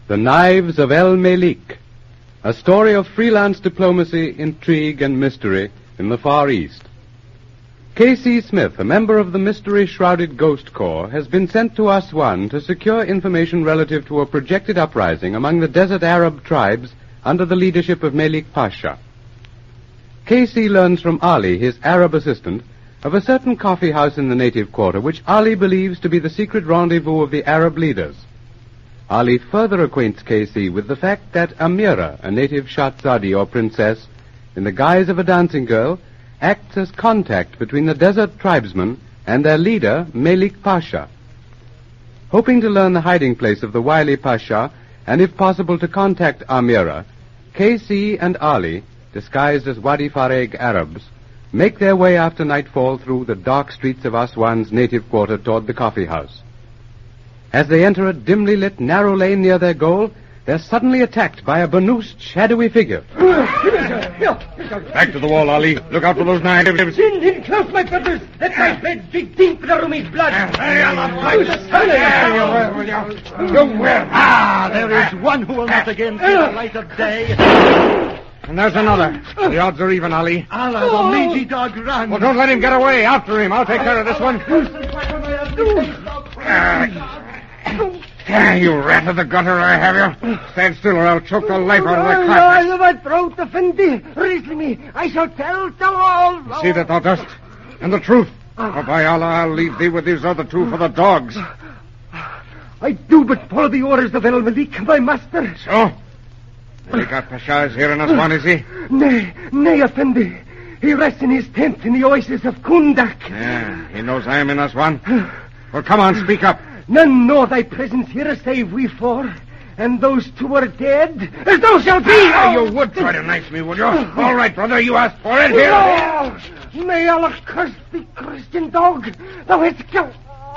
The Knives of El Melik, a story of freelance diplomacy, intrigue, and mystery in the Far East. K.C. Smith, a member of the mystery-shrouded Ghost Corps, has been sent to Aswan to secure information relative to a projected uprising among the desert Arab tribes under the leadership of Melik Pasha. K.C. learns from Ali, his Arab assistant, of a certain coffee house in the native quarter which Ali believes to be the secret rendezvous of the Arab leaders. Ali further acquaints K.C. with the fact that Amira, a native Shahzadi or princess, in the guise of a dancing girl, acts as contact between the desert tribesmen and their leader, Melik Pasha. Hoping to learn the hiding place of the wily Pasha, and if possible to contact Amira, K.C. and Ali, disguised as Wadi Fareg Arabs, make their way after nightfall through the dark streets of Aswan's native quarter toward the coffee house. As they enter a dimly lit, narrow lane near their goal, they're suddenly attacked by a burnoosed, shadowy figure. Back to the wall, Ali. Look out for those knives. In close, my brothers. Let my blade dig deep in the Rumi's blood. There is one who will not again see the light of day. And there's another. The odds are even, Ali. Allah, the mangy dog run. Well, don't let him get away. After him. I'll take care of this one. You rat of the gutter, I have you. Stand still or I'll choke the life out of the carcass. My throat, Effendi. Release me. I shall tell all. See that thou dost. And the truth. For by Allah, I'll leave thee with these other two for the dogs. I do but follow the orders of El Melik, my master. So? Melik Pasha is here in Aswan, is he? Nay, Effendi. He rests in his tent in the oasis of Kundak. Yeah, he knows I am in Aswan. Well, come on, speak up. None know thy presence here save we four. And those two are dead, as thou shalt be. You would try to knife me, would you? All right, brother, you asked for it. Here. May Allah curse thee, Christian dog. Thou hast killed.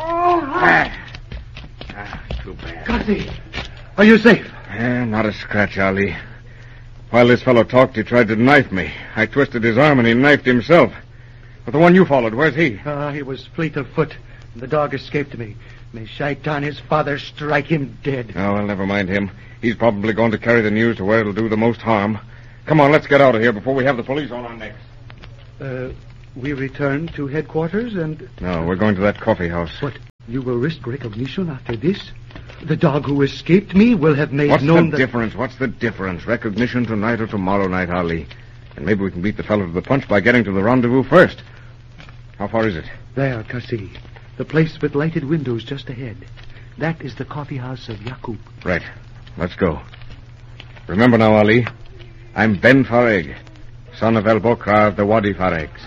Too bad. Kasi, are you safe? Not a scratch, Ali. While this fellow talked, he tried to knife me. I twisted his arm and he knifed himself. But the one you followed, where's he? He was fleet of foot. The dog escaped me. May Shaitan, his father, strike him dead. Oh, well, never mind him. He's probably going to carry the news to where it'll do the most harm. Come on, let's get out of here before we have the police on our necks. We return to headquarters and... No, we're going to that coffee house. What? You will risk recognition after this? The dog who escaped me will have made What's known the difference? What's the difference? Recognition tonight or tomorrow night, Ali. And maybe we can beat the fellow to the punch by getting to the rendezvous first. How far is it? There, Kasi. The place with lighted windows just ahead. That is the coffee house of Yaqub. Right. Let's go. Remember now, Ali, I'm Ben Fareg, son of El Bokra of the Wadi Faregs.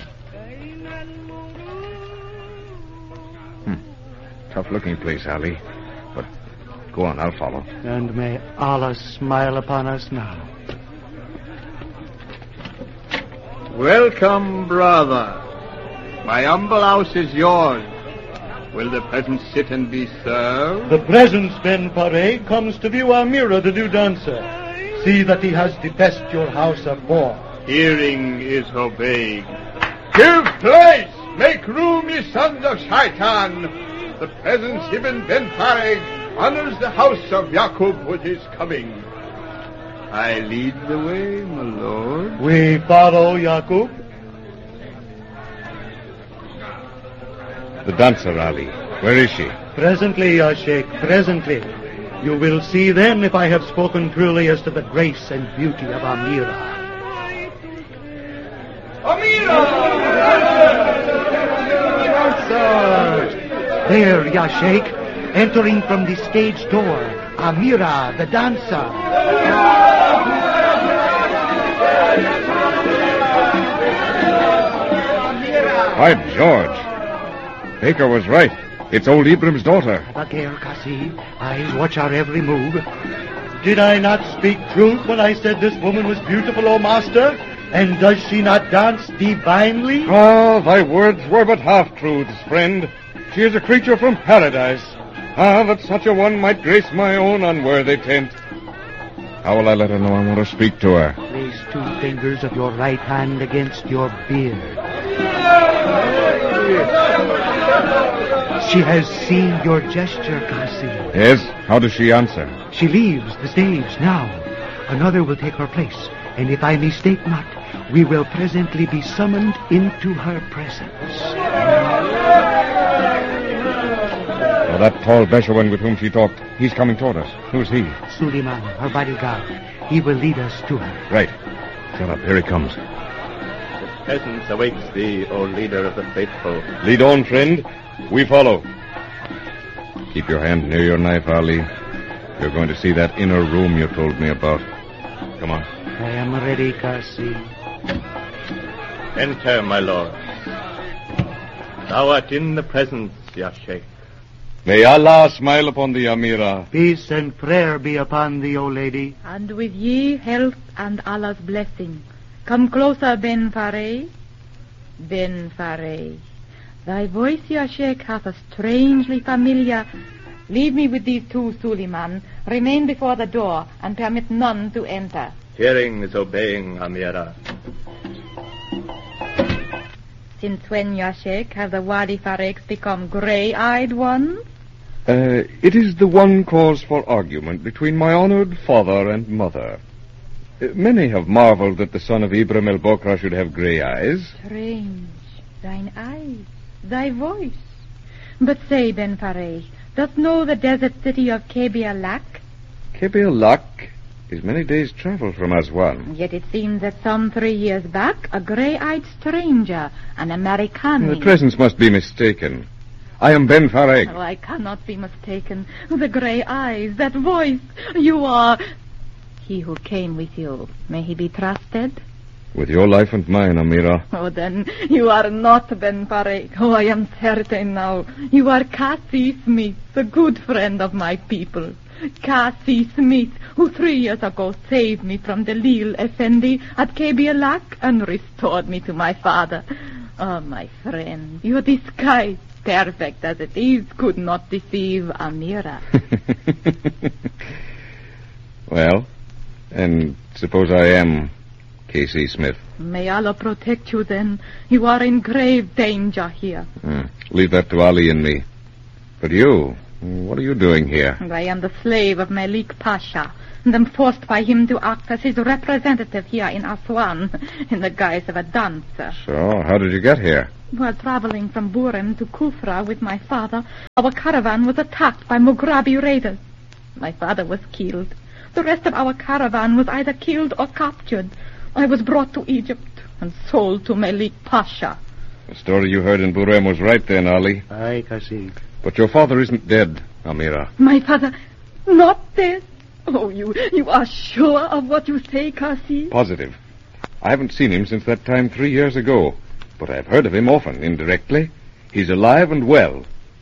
Tough-looking place, Ali. But go on, I'll follow. And may Allah smile upon us now. Welcome, brother. My humble house is yours. Will the peasant sit and be served? The presence, Ben Fareg, comes to view Amira, the new dancer. See that he has defaced your house of war. Hearing is obeying. Give place! Make room, ye sons of Shaitan! The presence Ibn Ben Fareg honors the house of Yaqub with his coming. I lead the way, my lord. We follow Yaqub. The dancer, Ali. Where is she? Presently, Ya Sheikh, presently. You will see then if I have spoken truly as to the grace and beauty of Amira. Amira! There, Ya Sheikh, entering from the stage door, Amira, the dancer. By George. Baker was right. It's old Ibrahim's daughter. Bagheer, Kasi, eyes watch our every move. Did I not speak truth when I said this woman was beautiful, O master? And does she not dance divinely? Ah, thy words were but half-truths, friend. She is a creature from paradise. Ah, that such a one might grace my own unworthy tent. How will I let her know I want to speak to her? Place 2 fingers of your right hand against your beard. She has seen your gesture, Kasi. Yes? How does she answer? She leaves the stage now. Another will take her place, and if I mistake not, we will presently be summoned into her presence. Oh, that tall Beshawan with whom she talked, he's coming toward us. Who's he? Suleiman, her bodyguard. He will lead us to her. Right. Shut up. Here he comes. Presence awaits thee, O leader of the faithful. Lead on, friend. We follow. Keep your hand near your knife, Ali. You're going to see that inner room you told me about. Come on. I am ready, Kasi. Enter, my lord. Thou art in the presence, Ya Sheikh. May Allah smile upon thee, Amira. Peace and prayer be upon thee, O lady. And with ye health and Allah's blessing. Come closer, Ben Faray. Ben Faray. Thy voice, Ya Sheikh, hath a strangely familiar. Leave me with these two, Suleiman. Remain before the door, and permit none to enter. Hearing is obeying, Amira. Since when, Ya Sheikh, have the Wadi Fareks become grey-eyed ones? It is the one cause for argument between my honored father and mother. Many have marveled that the son of Ibrahim el-Bokra should have grey eyes. Strange. Thine eyes, thy voice. But say, Ben Faray, dost know the desert city of Kebialak? Kebialak is many days' travel from Aswan. Yet it seems that some 3 years back, a grey-eyed stranger, an American... The presence must be mistaken. I am Ben Farag. Oh, I cannot be mistaken. The grey eyes, that voice, you are... He who came with you, may he be trusted? With your life and mine, Amira. Oh, then you are not Ben Farag. Oh, I am certain now. You are Cassie Smith, the good friend of my people. Cassie Smith, who 3 years ago saved me from Dalil Effendi at Kebialak and restored me to my father. Oh, my friend, your disguise, perfect as it is, could not deceive Amira. Well, and suppose I am Casey Smith. May Allah protect you then. You are in grave danger here. Leave that to Ali and me. But you, what are you doing here? I am the slave of Malik Pasha, and am forced by him to act as his representative here in Aswan, in the guise of a dancer. So, how did you get here? While traveling from Burem to Kufra with my father, our caravan was attacked by Mughrabi raiders. My father was killed. The rest of our caravan was either killed or captured. I was brought to Egypt and sold to Malik Pasha. The story you heard in Burem was right then, Ali. Aye, Kasi. But your father isn't dead, Amira. My father not dead? Oh, you are sure of what you say, Kasi? Positive. I haven't seen him since that time 3 years ago, but I've heard of him often, indirectly. He's alive and well.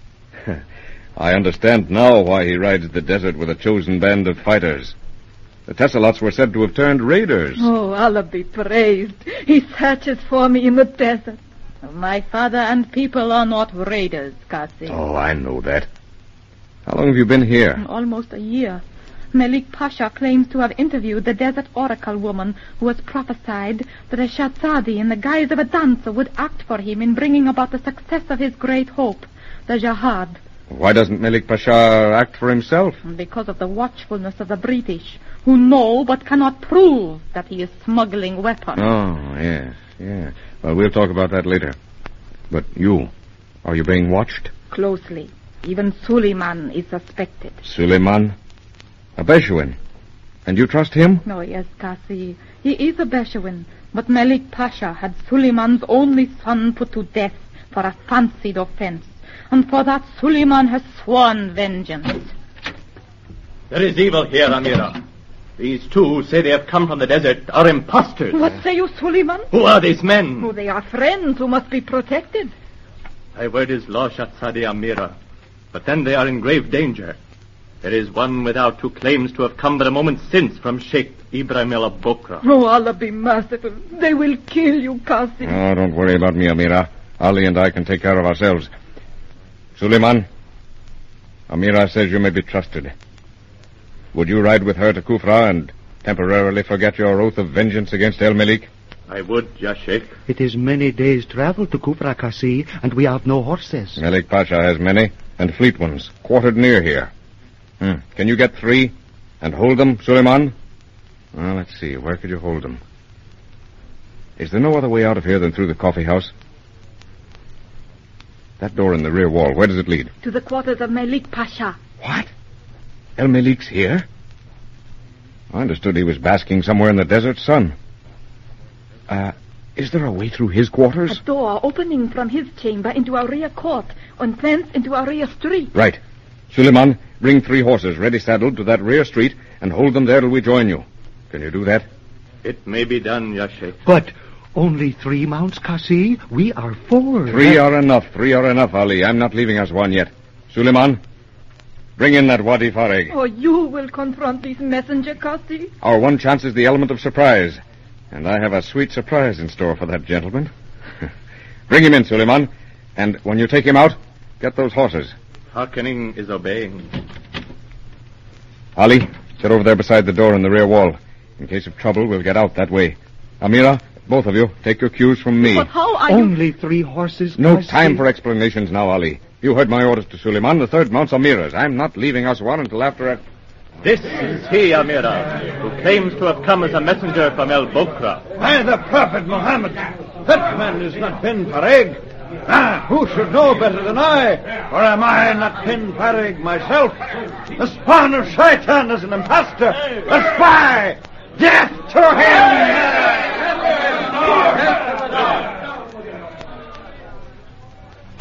I understand now why he rides the desert with a chosen band of fighters. The Tessalots were said to have turned raiders. Oh, Allah be praised. He searches for me in the desert. My father and people are not raiders, Kasi. Oh, I know that. How long have you been here? Almost a year. Malik Pasha claims to have interviewed the desert oracle woman who has prophesied that a Shahzadi in the guise of a dancer would act for him in bringing about the success of his great hope, the Jihad. Why doesn't Malik Pasha act for himself? Because of the watchfulness of the British, who know but cannot prove that he is smuggling weapons. Oh, yes. Well, we'll talk about that later. But you, are you being watched? Closely. Even Suleiman is suspected. Suleiman? A Bedouin? And you trust him? Oh, yes, Kasi. He is a Bedouin, but Malik Pasha had Suleiman's only son put to death for a fancied offense. And for that, Suleiman has sworn vengeance. There is evil here, Amira. These two who say they have come from the desert are impostors. What say you, Suleiman? Who are these men? Oh, they are friends who must be protected. Thy word is law, Shahzadi Amira. But then they are in grave danger. There is one without who claims to have come but a moment since from Sheikh Ibrahim el-Bokra. Oh, Allah be merciful. They will kill you, Qasim. Oh, don't worry about me, Amira. Ali and I can take care of ourselves. Suleiman, Amira says you may be trusted. Would you ride with her to Kufra and temporarily forget your oath of vengeance against El Malik? I would, Ya Sheikh. It is many days' travel to Kufra Kasi, and we have no horses. Malik Pasha has many, and fleet ones, quartered near here. Can you get 3 and hold them, Suleiman? Well, let's see. Where could you hold them? Is there no other way out of here than through the coffee house? That door in the rear wall, where does it lead? To the quarters of Malik Pasha. What? El Malik's here? I understood he was basking somewhere in the desert sun. Is there a way through his quarters? A door opening from his chamber into our rear court, and thence into our rear street. Right. Suleiman, bring 3 horses ready saddled to that rear street and hold them there till we join you. Can you do that? It may be done, Ya Sheikh. But only 3 mounts, Kasi. We are 4. 3 are enough. 3 are enough, Ali. I'm not leaving us one yet. Suleiman, bring in that Wadi Fareg. Oh, you will confront this messenger, Kasi? Our one chance is the element of surprise. And I have a sweet surprise in store for that gentleman. Bring him in, Suleiman. And when you take him out, get those horses. Hearkening is obeying. Ali, sit over there beside the door in the rear wall. In case of trouble, we'll get out that way. Amira, both of you, take your cues from me. But how are Only 3 horses, No Kasi. time for explanations now, Ali. You heard my orders to Suleiman. The 3rd mount's Amira's. I'm not leaving Aswan until after... This is he, Amira, who claims to have come as a messenger from El Bokra. By the Prophet Muhammad, that man is not Ben Fareg. Who should know better than I? Or am I not Ben Fareg myself? The spawn of Shaitan is an impostor, a spy. Death to him!